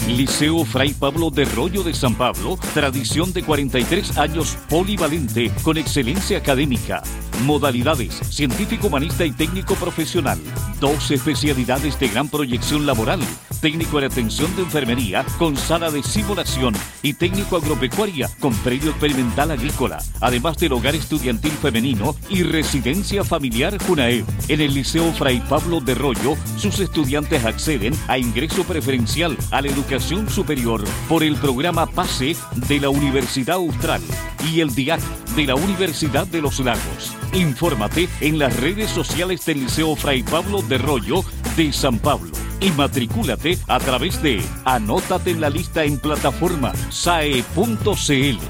Liceo Fray Pablo de Rollo de San Pablo, tradición de 43 años, polivalente, con excelencia académica. Modalidades: científico, humanista y técnico profesional. 2 especialidades de gran proyección laboral: técnico en atención de enfermería con sala de simulación y técnico agropecuaria con predio experimental agrícola, además del hogar estudiantil femenino y residencia familiar Junae. En el Liceo Fray Pablo de Rollo, sus estudiantes acceden a ingreso preferencial a la educación superior por el programa PASE de la Universidad Austral y el DIAC de la Universidad de los Lagos. Infórmate en las redes sociales del Liceo Fray Pablo de Rollo de San Pablo y matricúlate a través de Anótate en la lista en plataforma sae.cl.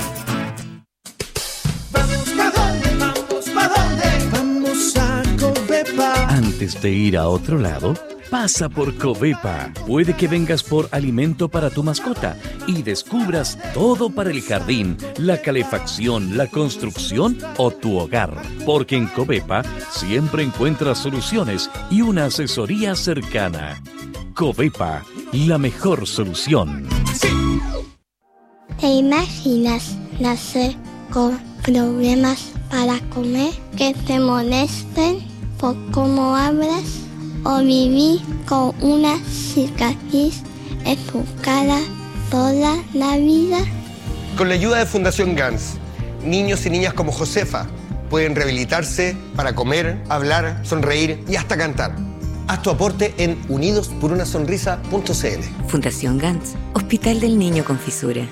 Vamos a Covepa. Antes de ir a otro lado, pasa por Covepa. Puede que vengas por alimento para tu mascota y descubras todo para el jardín, la calefacción, la construcción o tu hogar. Porque en Covepa siempre encuentras soluciones y una asesoría cercana. Covepa, la mejor solución. ¿Te imaginas nacer con problemas para comer, que te molesten por cómo hablas, o vivir con una cicatriz en tu cara toda la vida? Con la ayuda de Fundación GANS, niños y niñas como Josefa pueden rehabilitarse para comer, hablar, sonreír y hasta cantar. Haz tu aporte en unidosporunasonrisa.cl. Fundación GANS, Hospital del Niño con Fisura.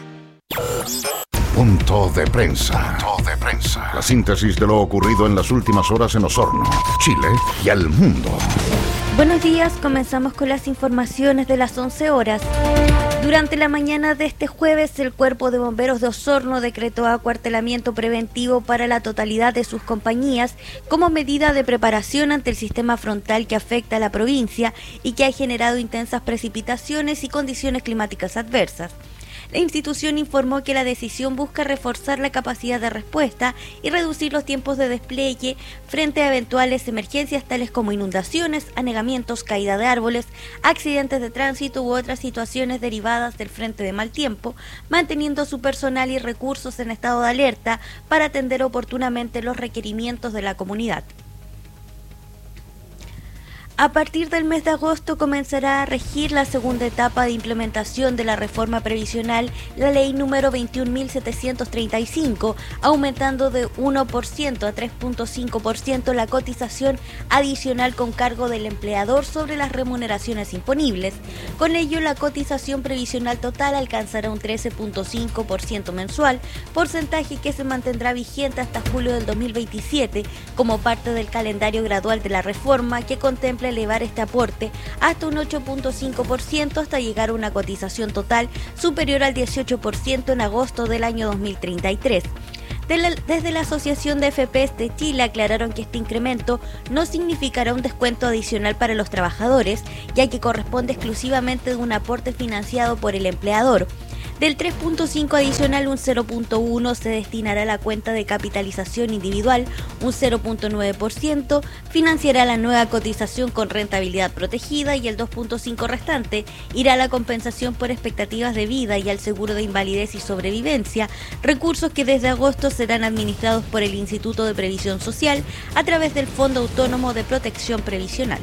Punto de prensa. La síntesis de lo ocurrido en las últimas horas en Osorno, Chile y al mundo. Buenos días, comenzamos con las informaciones de las 11 horas. Durante la mañana de este jueves, el Cuerpo de Bomberos de Osorno decretó acuartelamiento preventivo para la totalidad de sus compañías como medida de preparación ante el sistema frontal que afecta a la provincia y que ha generado intensas precipitaciones y condiciones climáticas adversas. La institución informó que la decisión busca reforzar la capacidad de respuesta y reducir los tiempos de despliegue frente a eventuales emergencias tales como inundaciones, anegamientos, caída de árboles, accidentes de tránsito u otras situaciones derivadas del frente de mal tiempo, manteniendo su personal y recursos en estado de alerta para atender oportunamente los requerimientos de la comunidad. A partir del mes de agosto comenzará a regir la segunda etapa de implementación de la reforma previsional, la ley número 21.735, aumentando de 1% a 3.5% la cotización adicional con cargo del empleador sobre las remuneraciones imponibles. Con ello, la cotización previsional total alcanzará un 13.5% mensual, porcentaje que se mantendrá vigente hasta julio del 2027, como parte del calendario gradual de la reforma que contempla elevar este aporte hasta un 8.5% hasta llegar a una cotización total superior al 18% en agosto del año 2033. Desde la Asociación de FPs de Chile aclararon que este incremento no significará un descuento adicional para los trabajadores, ya que corresponde exclusivamente de un aporte financiado por el empleador. Del 3.5 adicional, un 0.1 se destinará a la cuenta de capitalización individual, un 0.9% financiará la nueva cotización con rentabilidad protegida y el 2.5 restante irá a la compensación por expectativas de vida y al seguro de invalidez y sobrevivencia, recursos que desde agosto serán administrados por el Instituto de Previsión Social a través del Fondo Autónomo de Protección Previsional.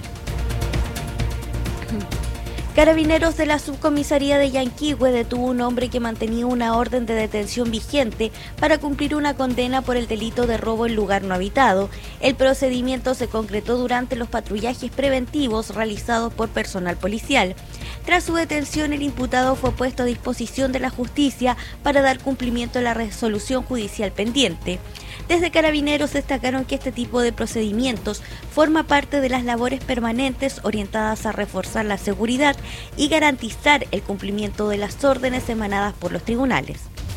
Carabineros de la Subcomisaría de Yanquihue detuvo a un hombre que mantenía una orden de detención vigente para cumplir una condena por el delito de robo en lugar no habitado. El procedimiento se concretó durante los patrullajes preventivos realizados por personal policial. Tras su detención, el imputado fue puesto a disposición de la justicia para dar cumplimiento a la resolución judicial pendiente. Desde Carabineros destacaron que este tipo de procedimientos forma parte de las labores permanentes orientadas a reforzar la seguridad y garantizar el cumplimiento de las órdenes emanadas por los tribunales.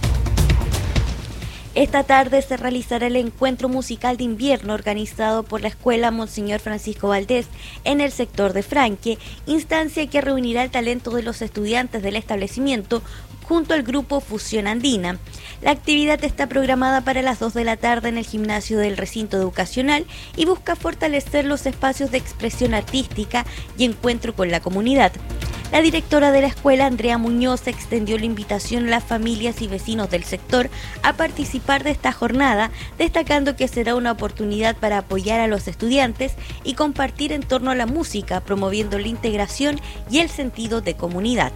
Esta tarde se realizará el encuentro musical de invierno organizado por la Escuela Monseñor Francisco Valdés en el sector de Franque, instancia que reunirá el talento de los estudiantes del establecimiento junto al grupo Fusión Andina. La actividad está programada para las 2 de la tarde en el gimnasio del recinto educacional y busca fortalecer los espacios de expresión artística y encuentro con la comunidad. La directora de la escuela, Andrea Muñoz, extendió la invitación a las familias y vecinos del sector a participar de esta jornada, destacando que será una oportunidad para apoyar a los estudiantes y compartir en torno a la música, promoviendo la integración y el sentido de comunidad.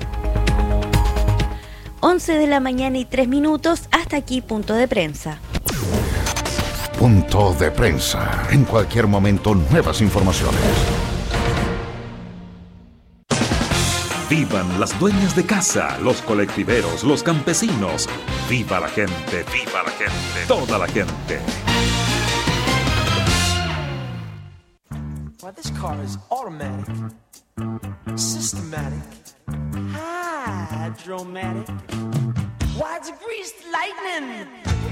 11 de la mañana y 3 minutos, hasta aquí Punto de Prensa. Punto de Prensa. En cualquier momento, nuevas informaciones. Vivan las dueñas de casa, los colectiveros, los campesinos. Viva la gente, toda la gente. Well, this car is automatic, systematic, hydromatic. Why, it's greased lightning.